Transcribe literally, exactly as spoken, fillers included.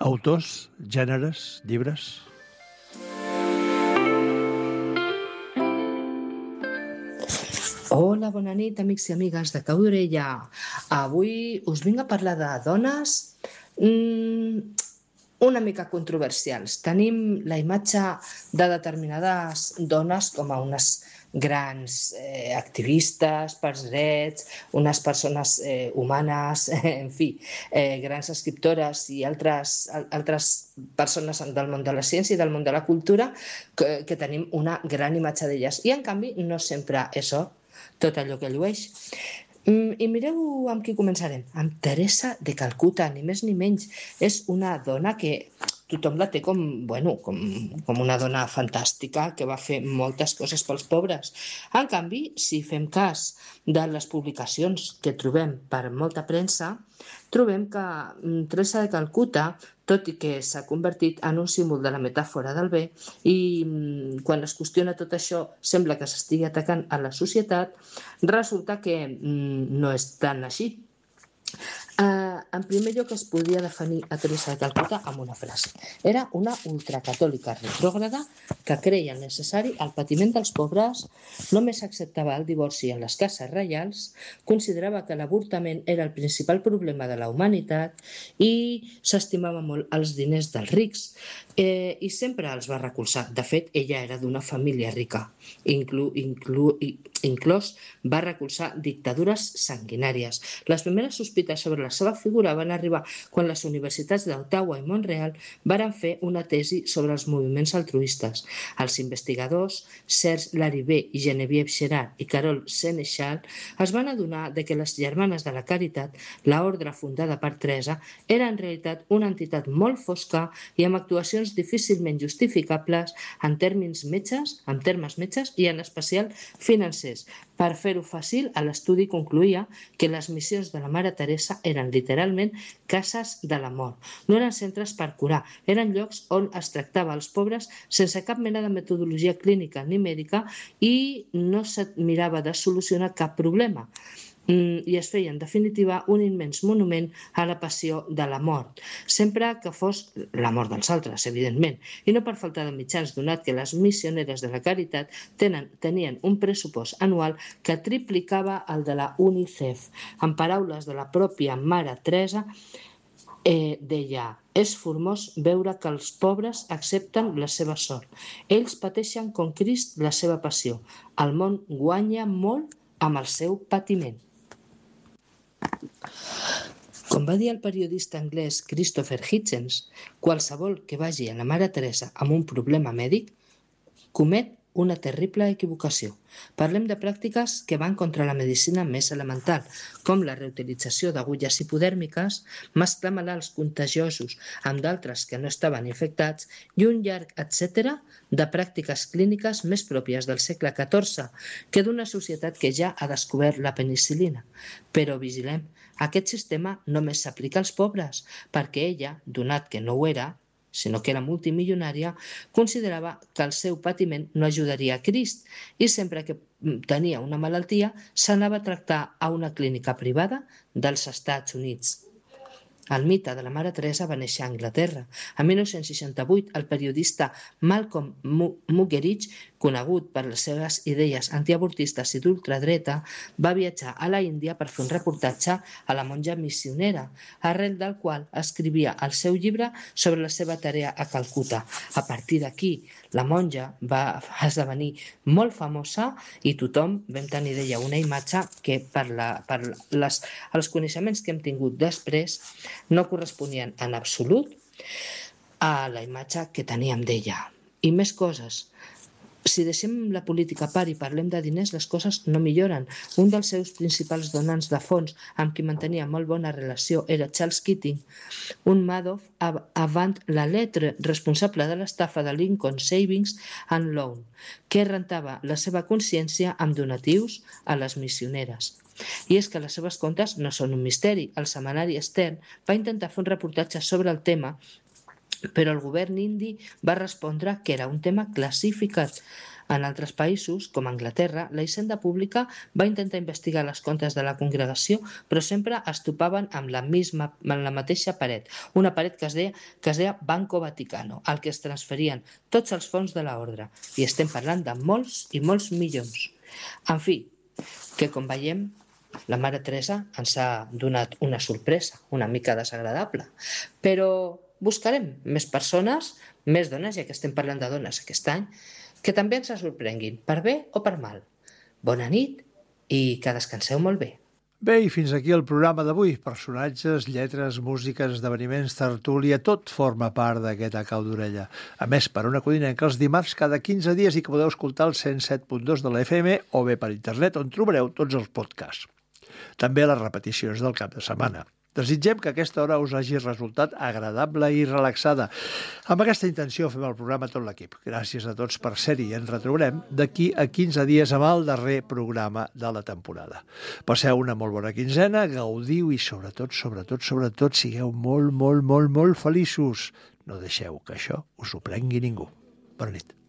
Autors, gèneres, llibres... Hola, bona nit, amics i amigues de Cau d'Orella. Avui us vinc a parlar de dones mmm, una mica controversials. Tenim la imatge de determinades dones com a unes grans eh, activistes pels drets, unes persones eh, humanes, eh, en fi, eh, grans escriptores i altres, altres persones del món de la ciència i del món de la cultura que, que tenim una gran imatge d'elles. I en canvi no sempre és això, tot allò que llueix. I mireu amb qui començarem. Amb Teresa de Calcuta, ni més ni menys. És una dona que tothom la té com, bueno, com, com una dona fantàstica que va fer moltes coses pels pobres. En canvi, si fem cas de les publicacions que trobem per molta premsa, trobem que Teresa de Calcuta, tot i que s'ha convertit en un símbol de la metàfora del bé, i quan es qüestiona tot això sembla que s'estigui atacant a la societat, resulta que no és tan així. Uh, en primer lloc es podia definir a Teresa de Calcuta amb una frase. Era una ultracatòlica retrògrada que creia necessari el patiment dels pobres, només acceptava el divorci en les cases reials, considerava que l'avortament era el principal problema de la humanitat i s'estimava molt els diners dels rics eh, i sempre els va recolzar. De fet, ella era d'una família rica, inclu, inclu, inclòs va recolzar dictadures sanguinàries. Les primeres sospites sobre la seva figura van arribar quan les universitats d'Ottawa i Montreal varen fer una tesi sobre els moviments altruistes. Els investigadors Serge Larivee i Geneviève Gerard i Carol Sénéchal es van adonar de que les Germanes de la Caritat, l'ordre fundada per Teresa, era en realitat una entitat molt fosca i amb actuacions difícilment justificables en termes metges, en termes metges i en especial financers. Per fer-ho fàcil, l'estudi concloïa que les missions de la Mare Teresa eren literalment cases de la mort. No eren centres per curar, eren llocs on es tractava els pobres sense cap mena de metodologia clínica ni mèdica i no se mirava de solucionar cap problema. I es feia, en definitiva, un immens monument a la passió de la mort, sempre que fos la mort dels altres, evidentment, i no per falta de mitjans, donat que les missioneres de la Caritat tenen, tenien un pressupost anual que triplicava el de la UNICEF. En paraules de la pròpia Mare Teresa, eh, deia: és formós veure que els pobres accepten la seva sort. Ells pateixen com Crist la seva passió. El món guanya molt amb el seu patiment. Com va dir el periodista anglès Christopher Hitchens, qualsevol que vagi a la Mare Teresa amb un problema mèdic comet una terrible equivocació. Parlem de pràctiques que van contra la medicina més elemental, com la reutilització d'agulles hipodèrmiques, mesclar malalts contagiosos amb d'altres que no estaven infectats i un llarg etcètera de pràctiques clíniques més pròpies del segle catorze que d'una societat que ja ha descobert la penicil·lina. Però vigilem, aquest sistema només s'aplica als pobres, perquè ella, donat que no ho era, sinó que era multimilionària, considerava que el seu patiment no ajudaria a Crist i sempre que tenia una malaltia s'anava a tractar a una clínica privada dels Estats Units. El mite de la Mare Teresa va néixer a Anglaterra. En mil nou-cents seixanta-vuit, el periodista Malcolm Muggeridge, conegut per les seves idees antiavortistes i d'ultradreta, va viatjar a la Índia per fer un reportatge a la monja missionera, arrel del qual escrivia el seu llibre sobre la seva tarea a Calcuta. A partir d'aquí, la monja va esdevenir molt famosa i tothom vam tenir d'ella una imatge que per, la, per les, els coneixements que hem tingut després no corresponien en absolut a la imatge que teníem d'ella. I més coses. Si deixem la política a part i parlem de diners, les coses no milloren. Un dels seus principals donants de fons amb qui mantenia molt bona relació era Charles Keating, un Madoff avant la lettre responsable de l'estafa de Lincoln Savings and Loan, que rentava la seva consciència amb donatius a les missioneres. I és que les seves comptes no són un misteri. El setmanari Stern va intentar fer un reportatge sobre el tema, però el govern indi va respondre que era un tema classificat. En altres països, com Anglaterra, la Hisenda Pública va intentar investigar les comptes de la congregació, però sempre es topaven amb la, misma, amb la mateixa paret, una paret que es deia, que es deia Banco Vaticano, al que es transferien tots els fons de l'ordre. I estem parlant de molts i molts milions. En fi, que com veiem, la mare Teresa ens ha donat una sorpresa una mica desagradable, però buscarem més persones, més dones, ja que estem parlant de dones aquest any, que també ens sorprenguin, per bé o per mal. Bona nit i que descanseu molt bé. Bé, i fins aquí el programa d'avui. Personatges, lletres, músiques, esdeveniments, tertúlia, tot forma part d'aquest A Cau d'Orella. A més, per una codinenca els dimarts cada quinze dies i que podeu escoltar el cent set punt dos de la F M o bé per internet, on trobareu tots els podcasts. També les repeticions del cap de setmana. Desitgem que aquesta hora us hagi resultat agradable i relaxada. Amb aquesta intenció fem el programa tot l'equip. Gràcies a tots per ser-hi i ens retrobarem d'aquí a quinze dies amb el darrer programa de la temporada. Passeu una molt bona quinzena, gaudiu i sobretot, sobretot, sobretot, sigueu molt, molt, molt, molt feliços. No deixeu que això us ho prengui ningú. Bona nit.